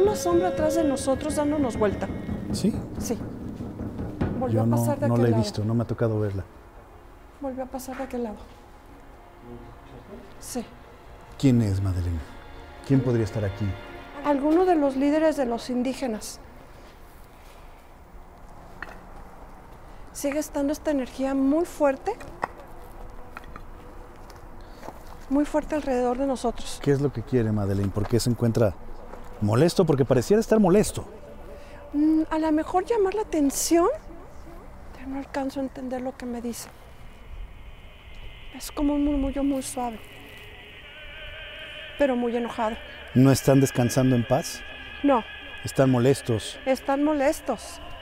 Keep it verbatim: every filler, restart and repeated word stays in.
una sombra atrás de nosotros dándonos vuelta. ¿Sí? Sí. Volvió Yo a no, pasar de no aquel la he lado. visto, no me ha tocado verla. Volvió a pasar de aquel lado. Sí. ¿Quién es, Madeleine? ¿Quién podría estar aquí? Alguno de los líderes de los indígenas. Sigue estando esta energía muy fuerte. Muy fuerte alrededor de nosotros. ¿Qué es lo que quiere, Madeleine? ¿Por qué se encuentra molesto? Porque pareciera estar molesto. Mm, a lo mejor llamar la atención. Pero no alcanzo a entender lo que me dice. Es como un murmullo muy suave. Pero muy enojado. ¿No están descansando en paz? No. Están molestos. Están molestos.